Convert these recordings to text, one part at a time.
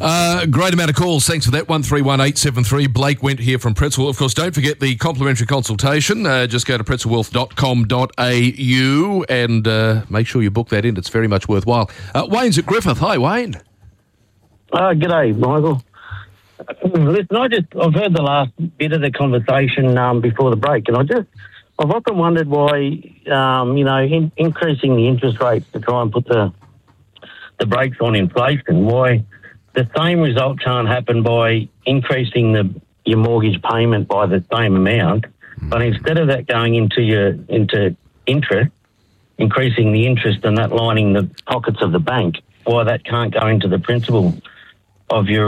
Great amount of calls. Thanks for that. 131873. Blake went here from Pretzel. Of course, don't forget the complimentary consultation. Just go to pretzelwealth.com.au and make sure you book that in. It's very much worthwhile. Wayne's at Griffith. Hi, Wayne. G'day, Michael. Listen, I've heard the last bit of the conversation before the break, and I've often wondered why, increasing the interest rates to try and put the brakes on inflation, why the same result can't happen by increasing your mortgage payment by the same amount, but instead of that going into interest, increasing the interest and that lining the pockets of the bank, why that can't go into the principal of your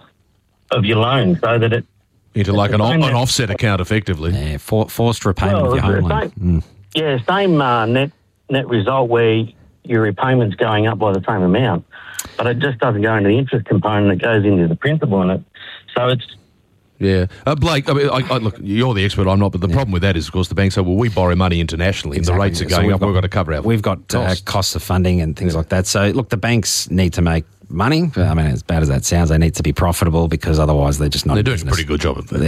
loan, so that it into like an offset account, effectively. Yeah, forced repayment of your home loan. Yeah, same net result where your repayment's going up by the same amount, but it just doesn't go into the interest component. It goes into the principal in it. So it's... Yeah. Blake, I mean, look, you're the expert, I'm not, but the problem with that is, of course, the banks say, well, we borrow money internationally and the rates are going up, we've got to cover our We've got costs of funding and things like that. So, look, the banks need to make money. I mean, as bad as that sounds, they need to be profitable because otherwise they're just not. They're doing a pretty good job of that.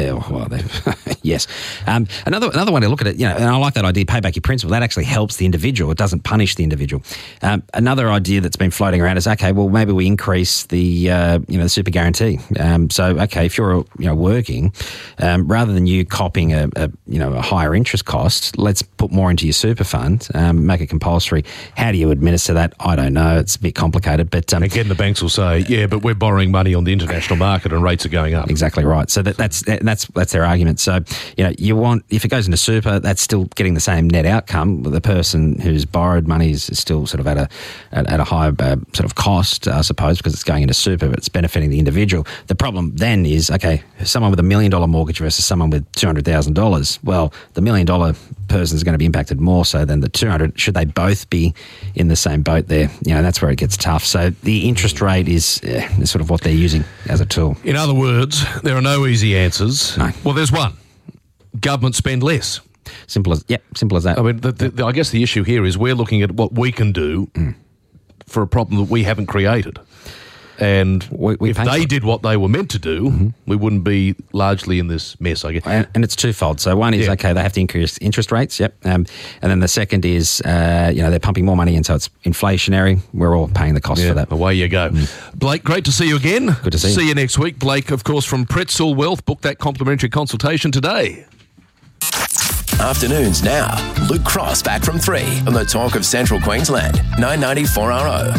Yes. Another way to look at it, and I like that idea, pay back your principal. That actually helps the individual. It doesn't punish the individual. Another idea that's been floating around is, okay, well, maybe we increase the the super guarantee. If you're working, rather than you copping a higher interest cost, let's put more into your super fund, make it compulsory. How do you administer that? I don't know. It's a bit complicated, but again, the banks will say, yeah, but we're borrowing money on the international market and rates are going up. Exactly right. So that's their argument. So, you want, if it goes into super, that's still getting the same net outcome. The person who's borrowed money is still sort of at a higher sort of cost, I suppose, because it's going into super, but it's benefiting the individual. The problem then is, okay, someone with $1 million mortgage versus someone with $200,000. Well, the $1 million person is going to be impacted more so than the 200. Should they both be in the same boat there? That's where it gets tough. So the interest rate is sort of what they're using as a tool. In other words, there are no easy answers. No. Well, there's one. Government spend less. Simple as that. I mean, I guess the issue here is we're looking at what we can do for a problem that we haven't created. And if they did what they were meant to do, we wouldn't be largely in this mess, I guess. And it's twofold. So one is, okay, they have to increase interest rates, yep. And then the second is, they're pumping more money in, so it's inflationary. We're all paying the cost for that. Away you go. Blake, great to see you again. Good to see you. See you next week. Blake, of course, from Pretzel Wealth. Book that complimentary consultation today. Afternoons now. Luke Cross back from 3 on the Talk of Central Queensland, 990 4RO.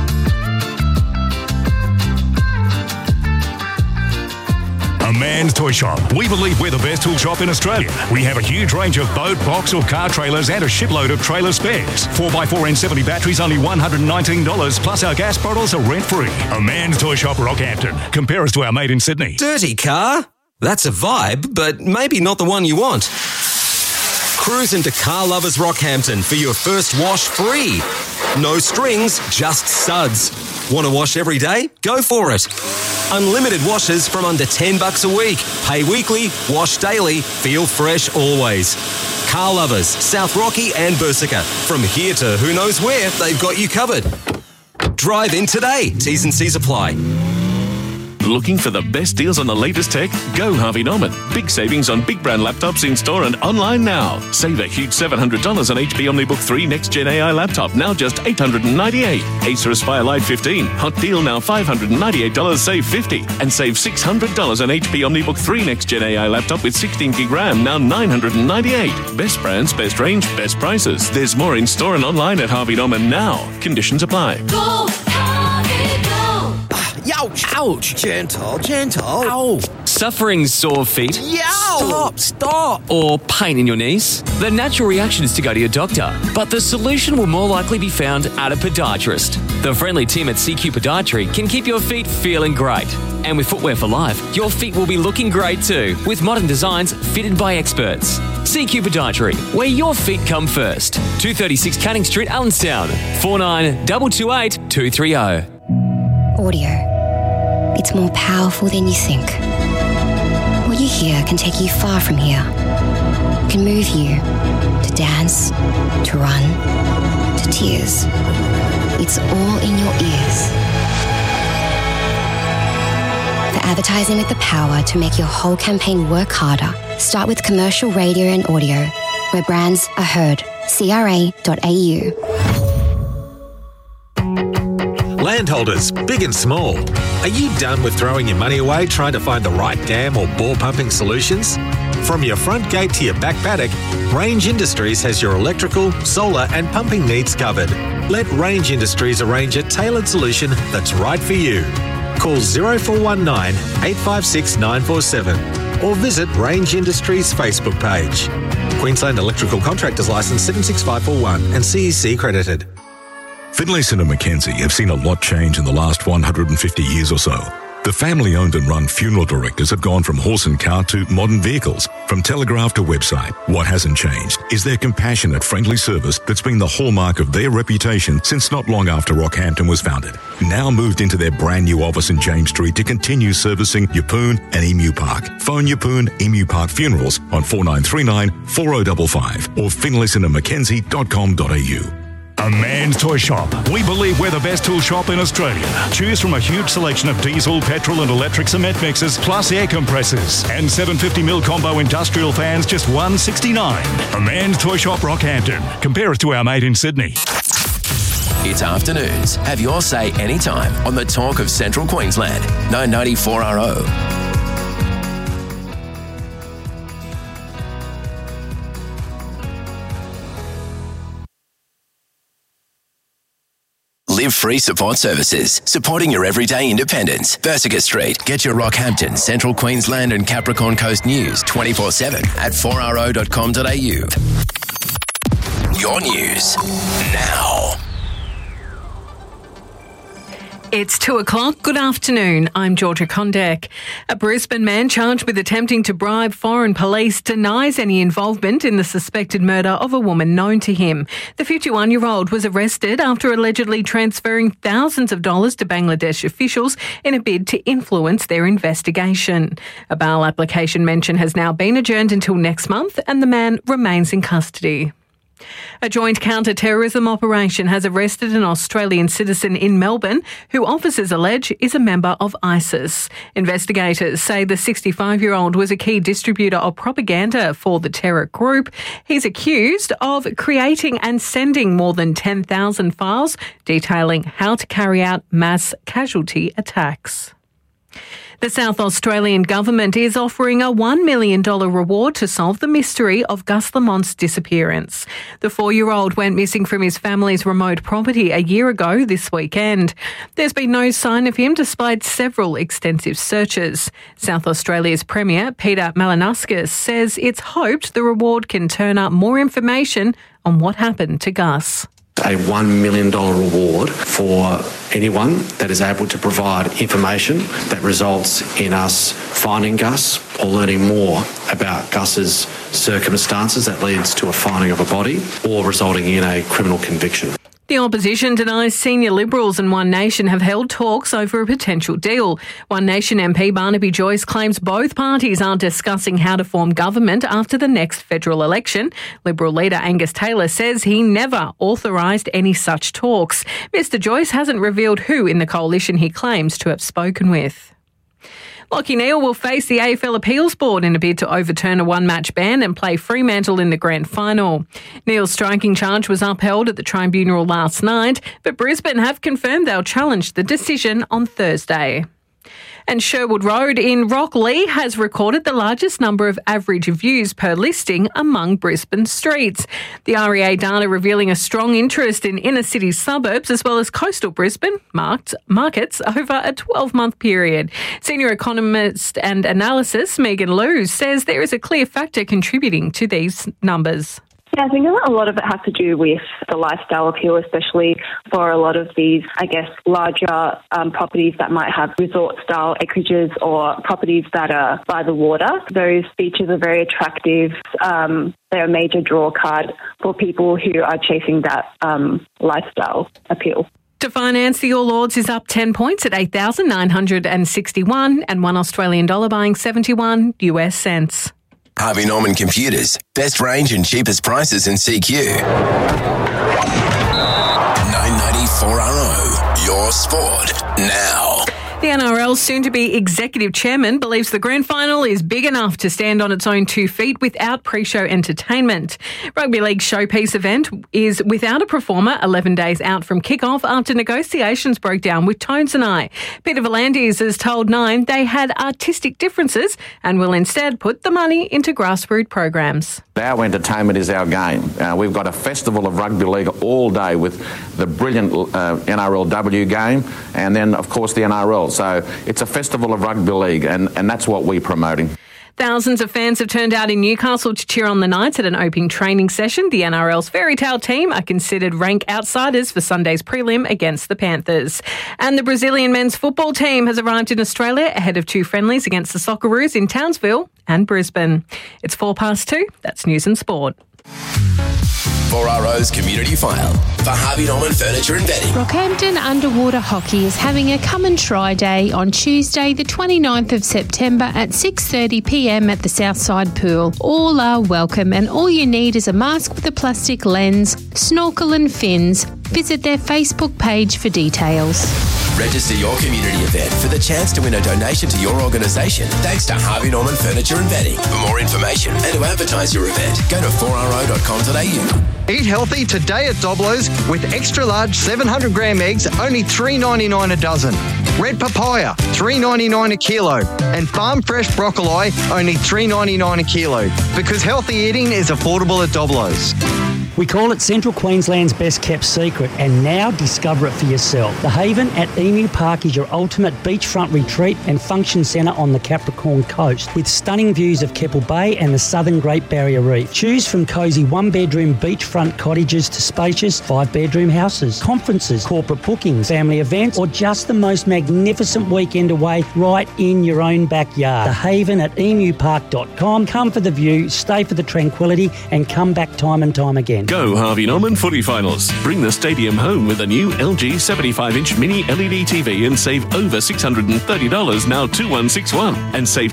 A Man's Toy Shop. We believe we're the best tool shop in Australia. We have a huge range of boat, box or car trailers and a shipload of trailer spares. 4x4 N70 batteries only $119, plus our gas bottles are rent-free. A Man's Toy Shop, Rockhampton. Compare us to our mate in Sydney. Dirty car? That's a vibe, but maybe not the one you want. Cruise into Car Lovers Rockhampton for your first wash free. No strings, just suds. Want to wash every day? Go for it. Unlimited washes from under $10 a week. Pay weekly, wash daily, feel fresh always. Car Lovers, South Rocky and Bursica. From here to who knows where, they've got you covered. Drive in today. T's and C's apply. Looking for the best deals on the latest tech? Go Harvey Norman. Big savings on big brand laptops in store and online now. Save a huge $700 on HP OmniBook 3 Next Gen AI laptop, now just $898. Acer Aspire Lite 15, hot deal now $598, save $50. And save $600 on HP OmniBook 3 Next Gen AI laptop with 16 gig RAM, now $998. Best brands, best range, best prices. There's more in store and online at Harvey Norman now. Conditions apply. Go Harvey, go! Ouch! Ouch! Gentle, gentle. Ow! Suffering sore feet? Yow! Stop! Or pain in your knees? The natural reaction is to go to your doctor, but the solution will more likely be found at a podiatrist. The friendly team at CQ Podiatry can keep your feet feeling great. And with Footwear for Life, your feet will be looking great too, with modern designs fitted by experts. CQ Podiatry, where your feet come first. 236 Canning Street, Allenstown. 492228 230. Audio. It's more powerful than you think. What you hear can take you far from here. It can move you to dance, to run, to tears. It's all in your ears. Advertising with the power to make your whole campaign work harder. Start with commercial radio and audio, where brands are heard. CRA.au. Landholders, big and small, are you done with throwing your money away trying to find the right dam or bore pumping solutions? From your front gate to your back paddock, Range Industries has your electrical, solar and pumping needs covered. Let Range Industries arrange a tailored solution that's right for you. Call 0419 856 947 or visit Range Industries Facebook page. Queensland Electrical Contractors Licence 76541 and CEC credited. Finlayson and Mackenzie have seen a lot change in the last 150 years or so. The family-owned and run funeral directors have gone from horse and cart to modern vehicles, from telegraph to website. What hasn't changed is their compassionate, friendly service that's been the hallmark of their reputation since not long after Rockhampton was founded. Now moved into their brand new office in James Street to continue servicing Yeppoon and Emu Park. Phone Yeppoon Emu Park Funerals on 4939 4055 or finlaysonandmackenzie.com.au. A Man's Toy Shop. We believe we're the best tool shop in Australia. Choose from a huge selection of diesel, petrol and electric cement mixers, plus air compressors. And 750mm combo industrial fans, just $169. A Man's Toy Shop, Rockhampton. Compare us to our mate in Sydney. It's afternoons. Have your say anytime on the talk of Central Queensland. 994RO. Live Free Support Services, supporting your everyday independence. Versica Street. Get your Rockhampton, Central Queensland and Capricorn Coast news 24/7 at 4ro.com.au. Your news now. It's 2:00. Good afternoon. I'm Georgia Kondek. A Brisbane man charged with attempting to bribe foreign police denies any involvement in the suspected murder of a woman known to him. The 51-year-old was arrested after allegedly transferring thousands of dollars to Bangladesh officials in a bid to influence their investigation. A bail application mention has now been adjourned until next month and the man remains in custody. A joint counter-terrorism operation has arrested an Australian citizen in Melbourne who officers allege is a member of ISIS. Investigators say the 65-year-old was a key distributor of propaganda for the terror group. He's accused of creating and sending more than 10,000 files detailing how to carry out mass casualty attacks. The South Australian government is offering a $1 million reward to solve the mystery of Gus Lamont's disappearance. The 4-year-old went missing from his family's remote property a year ago this weekend. There's been no sign of him despite several extensive searches. South Australia's Premier, Peter Malinauskas, says it's hoped the reward can turn up more information on what happened to Gus. A $1 million reward for anyone that is able to provide information that results in us finding Gus or learning more about Gus's circumstances that leads to a finding of a body or resulting in a criminal conviction. The opposition denies senior Liberals and One Nation have held talks over a potential deal. One Nation MP Barnaby Joyce claims both parties are discussing how to form government after the next federal election. Liberal leader Angus Taylor says he never authorised any such talks. Mr Joyce hasn't revealed who in the coalition he claims to have spoken with. Lachie Neale will face the AFL Appeals Board in a bid to overturn a one-match ban and play Fremantle in the grand final. Neale's striking charge was upheld at the tribunal last night, but Brisbane have confirmed they'll challenge the decision on Thursday. And Sherwood Road in Rocklea has recorded the largest number of average views per listing among Brisbane streets. The REA data revealing a strong interest in inner city suburbs as well as coastal Brisbane markets over a 12-month period. Senior economist and analysis Megan Liu says there is a clear factor contributing to these numbers. Yeah, I think a lot of it has to do with the lifestyle appeal, especially for a lot of these, I guess, larger properties that might have resort-style acreages or properties that are by the water. Those features are very attractive. They're a major draw card for people who are chasing that lifestyle appeal. To finance, the All Ords is up 10 points at 8,961 and $1 Australian dollar buying 71 US cents. Harvey Norman Computers. Best range and cheapest prices in CQ. 994RO. Your sport now. The NRL's soon-to-be executive chairman believes the grand final is big enough to stand on its own 2 feet without pre-show entertainment. Rugby League's showpiece event is without a performer 11 days out from kick-off after negotiations broke down with Tones and I. Peter V'landys has told Nine they had artistic differences and will instead put the money into grassroots programs. Our entertainment is our game. We've got a festival of rugby league all day with the brilliant NRLW game and then, of course, the NRL. So it's a festival of rugby league and that's what we're promoting. Thousands of fans have turned out in Newcastle to cheer on the Knights at an opening training session. The NRL's fairy tale team are considered rank outsiders for Sunday's prelim against the Panthers. And the Brazilian men's football team has arrived in Australia ahead of 2 friendlies against the Socceroos in Townsville and Brisbane. It's 2:04. That's News and Sport. 4RO's Community File for Harvey Norman Furniture and Bedding. Rockhampton Underwater Hockey is having a come and try day on Tuesday the 29th of September at 6:30pm at the Southside Pool. All are welcome and all you need is a mask with a plastic lens, snorkel and fins. Visit their Facebook page for details. Register your community event for the chance to win a donation to your organisation thanks to Harvey Norman Furniture and Bedding. For more information and to advertise your event, go to 4ro.com.au. Eat healthy today at Doblo's with extra large 700 gram eggs, only $3.99 a dozen. Red papaya, $3.99 a kilo. And farm fresh broccoli, only $3.99 a kilo. Because healthy eating is affordable at Doblo's. We call it Central Queensland's best kept secret, and now discover it for yourself. The Haven at Emu Park is your ultimate beachfront retreat and function centre on the Capricorn coast, with stunning views of Keppel Bay and the southern Great Barrier Reef. Choose from cosy 1-bedroom beachfront cottages to spacious 5-bedroom houses, conferences, corporate bookings, family events, or just the most magnificent weekend away right in your own backyard. The Haven at emupark.com. Come for the view, stay for the tranquility, and come back time and time again. Go Harvey Norman Footy Finals. Bring the stadium home with a new LG 75-inch mini LED TV and save over $630 now 2161. And save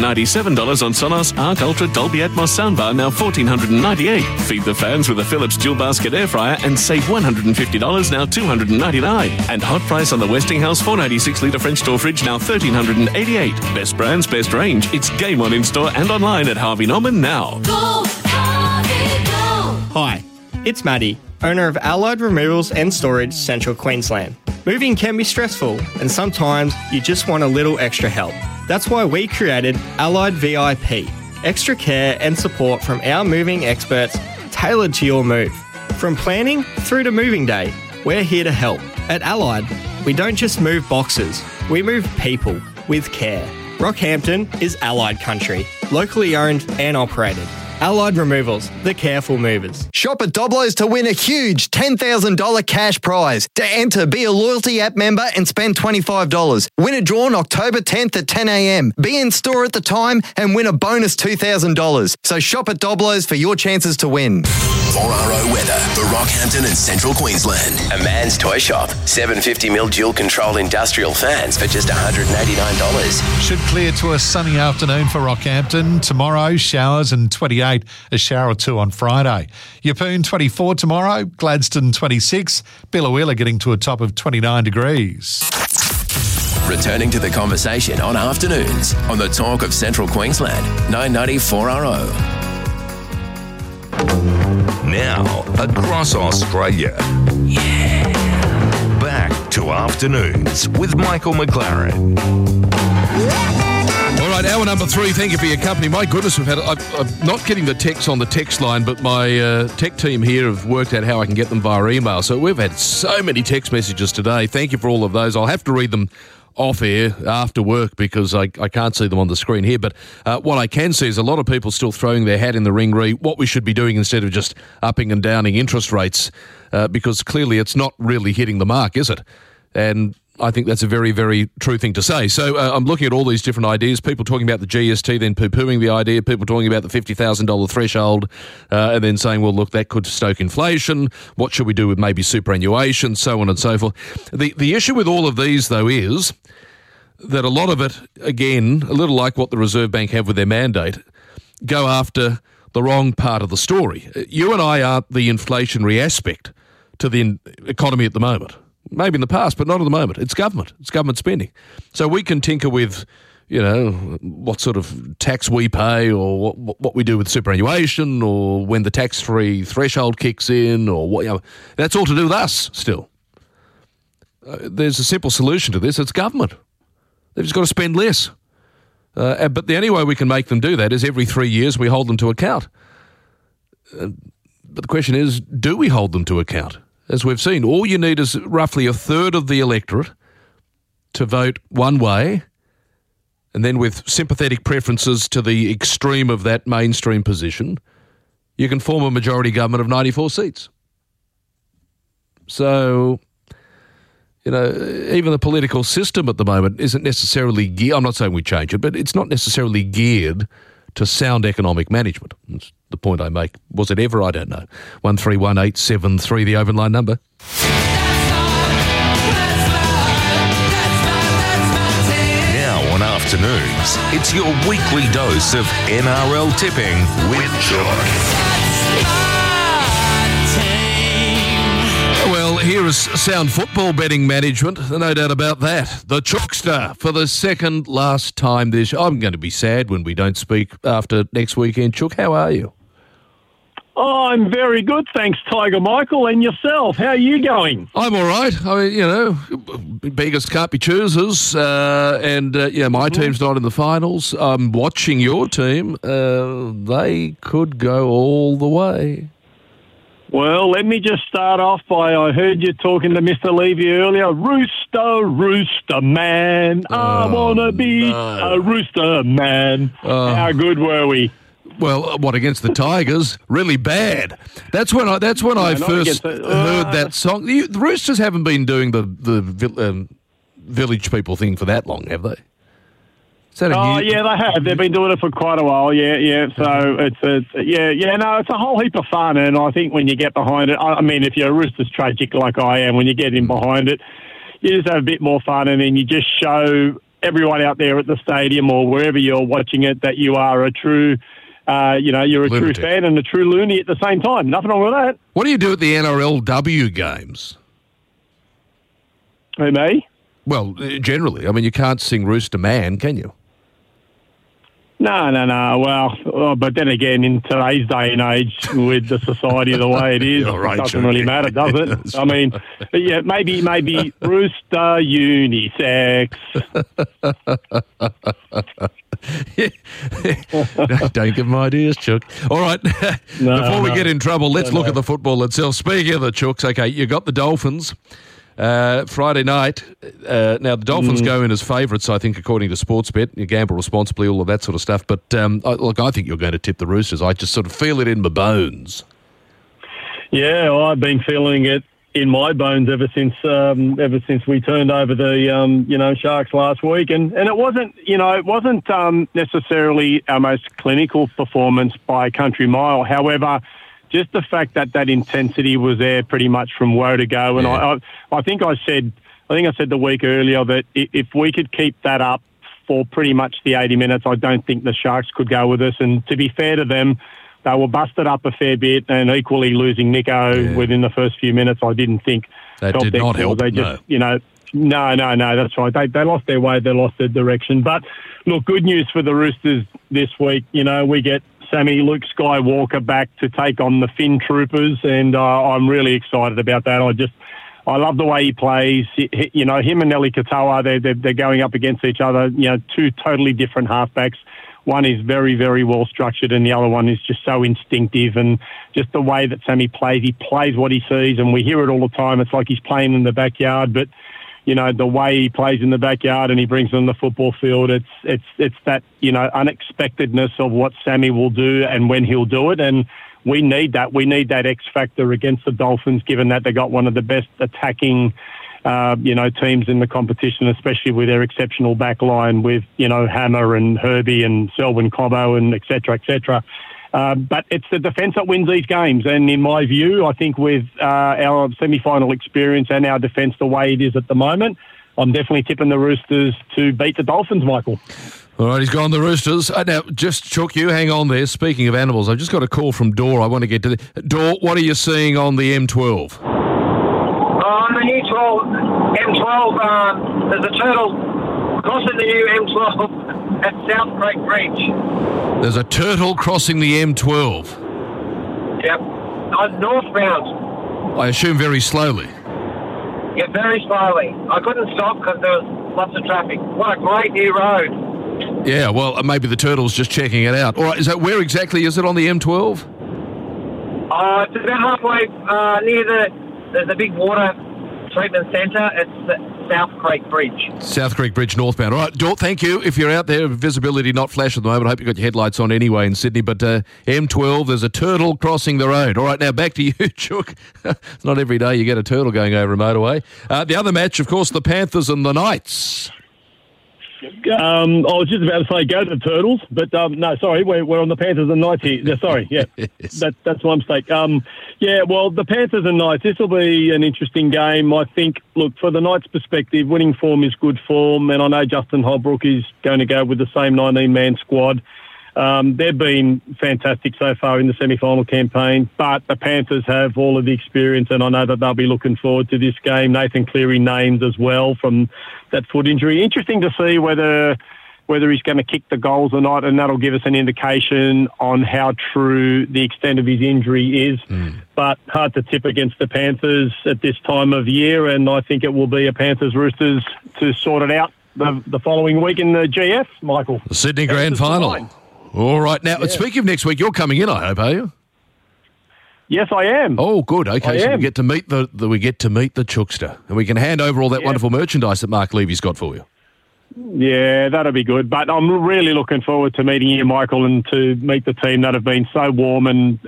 $297 on Sonos Arc Ultra Dolby Atmos soundbar now $1,498. Feed the fans with a Philips dual basket air fryer and save $150 now $299. And hot price on the Westinghouse 496 litre French door fridge now $1,388. Best brands, best range. It's game on in-store and online at Harvey Norman now. Go, Harvey, go! Hi, it's Maddie, owner of Allied Removals and Storage, Central Queensland. Moving can be stressful, and sometimes you just want a little extra help. That's why we created Allied VIP, extra care and support from our moving experts tailored to your move. From planning through to moving day, we're here to help. At Allied, we don't just move boxes, we move people with care. Rockhampton is Allied country, locally owned and operated. Allied Removals, the careful movers. Shop at Doblo's to win a huge $10,000 cash prize. To enter, be a loyalty app member and spend $25. Winner drawn October 10th at 10 a.m. Be in store at the time and win a bonus $2,000. So shop at Doblo's for your chances to win. 4RO weather for Rockhampton and Central Queensland. A man's toy shop. 750mm dual control industrial fans for just $189. Should clear to a sunny afternoon for Rockhampton. Tomorrow, showers and 28. A shower or two on Friday. Yeppoon 24 tomorrow, Gladstone 26, Billawheeler getting to a top of 29 degrees. Returning to the conversation on afternoons on the Talk of Central Queensland, 990 4RO. Now, across Australia. Yeah. Back to afternoons with Michael McLaren. All right, hour number 3. Thank you for your company. My goodness, we've had. I'm not getting the text on the text line, but my tech team here have worked out how I can get them via email. So we've had so many text messages today. Thank you for all of those. I'll have to read them off air after work because I can't see them on the screen here. But what I can see is a lot of people still throwing their hat in the ring re what we should be doing instead of just upping and downing interest rates because clearly it's not really hitting the mark, is it? And I think that's a very, very true thing to say. So I'm looking at all these different ideas, people talking about the GST, then poo-pooing the idea, people talking about the $50,000 threshold, and then saying, well, look, that could stoke inflation. What should we do with maybe superannuation, so on and so forth. The issue with all of these, though, is that a lot of it, again, a little like what the Reserve Bank have with their mandate, go after the wrong part of the story. You and I aren't the inflationary aspect to the economy at the moment. Maybe in the past, but not at the moment. It's government. It's government spending. So we can tinker with, what sort of tax we pay or what we do with superannuation or when the tax-free threshold kicks in or what. That's all to do with us still. There's a simple solution to this. It's government. They've just got to spend less. But the only way we can make them do that is every 3 years we hold them to account. But the question is, do we hold them to account? As we've seen, all you need is roughly a third of the electorate to vote one way, and then with sympathetic preferences to the extreme of that mainstream position, you can form a majority government of 94 seats. So, even the political system at the moment isn't necessarily geared, I'm not saying we change it, but it's not necessarily geared to sound economic management. That's the point I make. Was it ever? I don't know. 131873, the open line number. Now on afternoons, it's your weekly dose of NRL tipping with Jock. Well, here is sound football betting management, no doubt about that. The Chookster for the second last time this. I'm going to be sad when we don't speak after next weekend. Chook, how are you? Oh, I'm very good, thanks, Tiger Michael. And yourself, how are you going? I'm all right. I mean, beggars can't be choosers. My team's not in the finals. I'm watching your team. They could go all the way. Well, let me just start off by, I heard you talking to Mr. Levy earlier. Rooster, rooster man, I want to be a rooster man. How good were we? Well, what, against the Tigers? Really bad. That's when I first heard that song. The Roosters haven't been doing the village people thing for that long, have they? Yeah, they have. They've been doing it for quite a while. Yeah. So it's a whole heap of fun, and I think when you get behind it, I mean, if you're a Roosters tragic like I am, when you get in behind it, you just have a bit more fun, and then you just show everyone out there at the stadium or wherever you're watching it that you are a true, you're a lunatic. True fan and a true loony at the same time. Nothing wrong with that. What do you do at the NRLW games? Who, me? Well, generally, I mean, you can't sing Rooster Man, can you? No. Well, but then again, in today's day and age, with the society the way it is, it doesn't really matter, does it? I mean, yeah, maybe Rooster unisex. Don't give them ideas, Chook. All right, before we get in trouble, let's look at the football itself. Speaking of the Chooks, okay, you got the Dolphins. Friday night. Now, the Dolphins go in as favourites, I think, according to Sportsbet. You gamble responsibly, all of that sort of stuff. But, I think you're going to tip the Roosters. I just sort of feel it in my bones. Yeah, I've been feeling it in my bones ever since we turned over the Sharks last week, and it wasn't necessarily our most clinical performance by a country mile. However, just the fact that intensity was there pretty much from woe to go, and I think I said the week earlier that if we could keep that up for pretty much the 80 minutes, I don't think the Sharks could go with us. And to be fair to them, they were busted up a fair bit, and equally losing Nico within the first few minutes, I didn't think that did not help. They just, no, that's right. They lost their way, they lost their direction. But look, good news for the Roosters this week. We get Luke Skywalker back to take on the Finn Troopers, and I'm really excited about that. I love the way he plays. Him and Nelly Katoa, they're going up against each other. Two totally different halfbacks. One is very, very well structured, and the other one is just so instinctive. And just the way that Sammy plays, he plays what he sees, and we hear it all the time. It's like he's playing in the backyard, but the way he plays in the backyard and he brings them the football field, it's that, unexpectedness of what Sammy will do and when he'll do it. And we need that. We need that X factor against the Dolphins, given that they got one of the best attacking, teams in the competition, especially with their exceptional back line with, Hammer and Herbie and Selwyn Cobbo and et cetera, et cetera. But it's the defence that wins these games. And in my view, I think with our semi-final experience and our defence the way it is at the moment, I'm definitely tipping the Roosters to beat the Dolphins, Michael. All right, he's gone the Roosters. Now, just Chook, you hang on there. Speaking of animals, I've just got a call from Dor. I want to get to Dor, what are you seeing on the M12? On the neutral, M12, there's a turtle crossing the new M12 at South Creek Bridge. There's a turtle crossing the M12. Yep. Northbound. I assume very slowly. Yeah, very slowly. I couldn't stop because there was lots of traffic. What a great new road. Yeah, well, maybe the turtle's just checking it out. All right, where exactly is it on the M12? It's about halfway near there's a big water treatment centre. It's the South Creek Bridge. South Creek Bridge northbound. All right, Dort, thank you. If you're out there, visibility not flash at the moment. I hope you've got your headlights on anyway in Sydney. But M12, there's a turtle crossing the road. All right, now back to you, Chook. It's not every day you get a turtle going over a motorway. The other match, of course, the Panthers and the Knights. I was just about to say go to the Turtles, but no, sorry, we're on the Panthers and Knights here. Sorry, yeah, yes. That's my mistake. Yeah, well, the Panthers and Knights, this will be an interesting game. I think, look, for the Knights' perspective, winning form is good form, and I know Justin Holbrook is going to go with the same 19-man squad. They've been fantastic so far in the semi-final campaign, but the Panthers have all of the experience, and I know that they'll be looking forward to this game. Nathan Cleary named as well from that foot injury. Interesting to see whether he's going to kick the goals or not, and that'll give us an indication on how true the extent of his injury is. But hard to tip against the Panthers at this time of year, and I think it will be a Panthers-Roosters to sort it out the following week in the GF, Michael. The Sydney Grand Final. All right. Now, speaking of next week, you're coming in, I hope, are you? Yes, I am. Oh, good. Okay, so we get to meet the Chookster, and we can hand over all that wonderful merchandise that Mark Levy's got for you. Yeah, that'll be good. But I'm really looking forward to meeting you, Michael, and to meet the team that have been so warm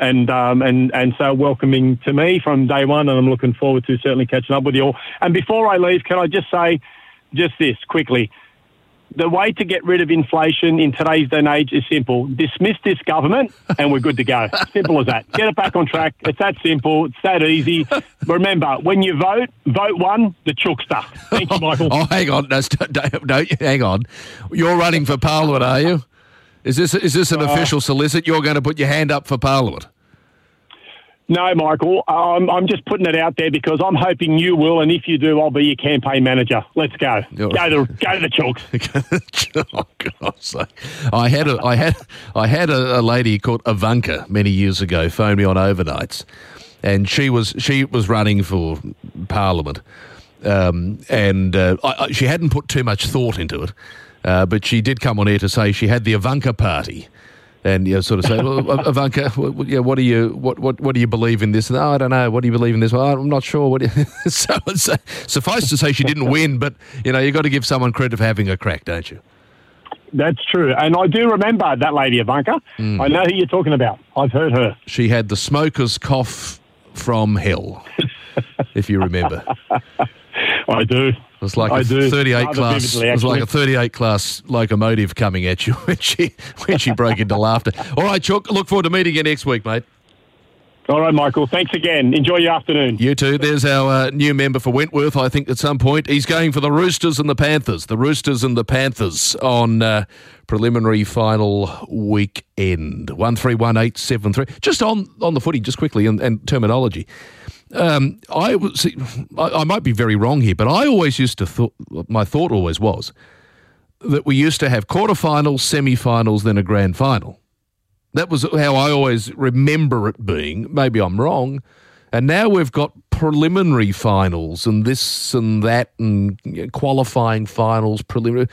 and so welcoming to me from day one. And I'm looking forward to certainly catching up with you all. And before I leave, can I just say just this quickly? The way to get rid of inflation in today's day and age is simple. Dismiss this government and we're good to go. Simple as that. Get it back on track. It's that simple. It's that easy. Remember, when you vote one, the Chookster. Thank you, Michael. Oh, hang on. No, hang on. You're running for Parliament, are you? Is this an official solicit? You're going to put your hand up for Parliament? No, Michael. I'm just putting it out there because I'm hoping you will, and if you do, I'll be your campaign manager. Let's go. Go to the Chooks. Oh, God's sake. I had a lady called Ivanka many years ago phone me on overnights, and she was running for Parliament, and she hadn't put too much thought into it, but she did come on air to say she had the Ivanka Party. And you sort of say, well, Ivanka, what do you believe in this? And, I don't know. What do you believe in this? Well, I'm not sure. So suffice to say, she didn't win, but you got to give someone credit for having a crack, don't you? That's true, and I do remember that lady Ivanka. I know who you're talking about. I've heard her. She had the smoker's cough from hell, if you remember. I do. It was like a 38 class. It was like a 38 class locomotive coming at you when she broke into laughter. All right, Chook. Look forward to meeting you next week, mate. All right, Michael. Thanks again. Enjoy your afternoon. You too. There's our new member for Wentworth. I think at some point he's going for the Roosters and the Panthers. The Roosters and the Panthers on preliminary final weekend. 131873. Just on the footy, just quickly, and terminology. I might be very wrong here, but I always used to my thought always was that we used to have quarterfinals, semi-finals, then a grand final. That was how I always remember it being. Maybe I'm wrong. And now we've got preliminary finals and this and that and qualifying finals, preliminary.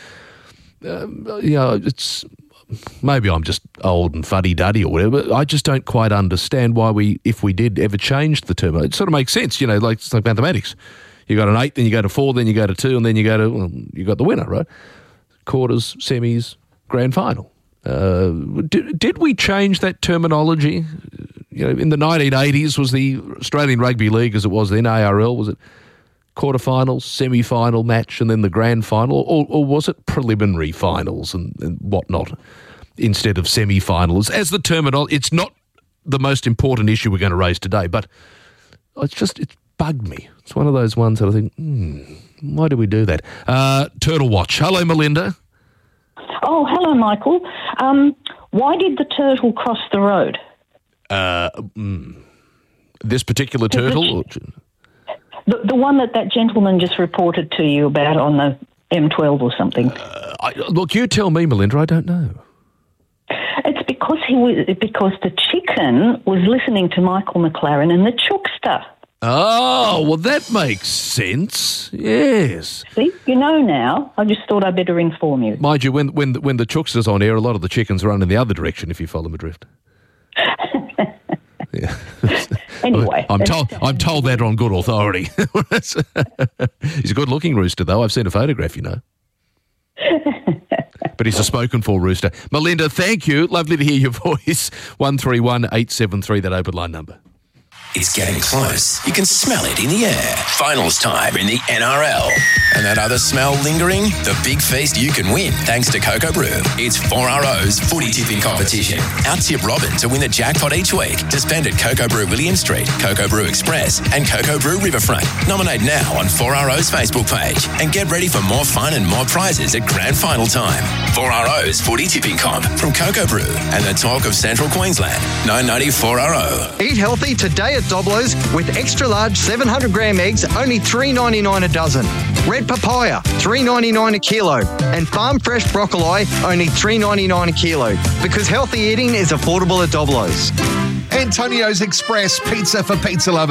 It's maybe I'm just old and fuddy-duddy or whatever, but I just don't quite understand why if we did ever change the term. It sort of makes sense, it's like mathematics. You got an 8, then you go to 4, then you go to 2, and then you got the winner, right? Quarters, semis, grand final. Did we change that terminology? In the 1980s was the Australian Rugby League as it was then, ARL, was it quarterfinals, semi-final match, and then the grand final, or was it preliminary finals and whatnot instead of semi-finals? As the terminology, it's not the most important issue we're going to raise today, but it's bugged me. It's one of those ones that I think, why do we do that? Turtle Watch. Hello, Melinda. Oh, hello, Michael. Why did the turtle cross the road? This particular turtle? The one that gentleman just reported to you about on the M12 or something. Look, you tell me, Melinda. I don't know. It's because the chicken was listening to Michael McLaren and the Chookster. Oh, well, that makes sense. Yes. See, you know now. I just thought I'd better inform you. Mind you, when the Chookster's on air, a lot of the chickens run in the other direction. If you follow my drift. Yeah. Anyway, I'm told that on good authority. He's a good-looking rooster, though. I've seen a photograph, you know. But he's a spoken-for rooster. Melinda, thank you. Lovely to hear your voice. 131 873, that open line number. It's getting close. You can smell it in the air. Finals time in the NRL. And that other smell lingering? The big feast you can win thanks to Cocoa Brew. It's 4RO's footy tipping competition. Out-tip Robin to win the jackpot each week. To spend at Cocoa Brew William Street, Cocoa Brew Express and Cocoa Brew Riverfront. Nominate now on 4RO's Facebook page. And get ready for more fun and more prizes at grand final time. 4RO's footy tipping comp from Cocoa Brew and the talk of Central Queensland. 990 4RO. Eat healthy today at Doblo's with extra large 700 gram eggs, only $3.99 a dozen. Red papaya, $3.99 a kilo. And farm fresh broccoli, only $3.99 a kilo. Because healthy eating is affordable at Doblo's. Antonio's Express, pizza for pizza lovers.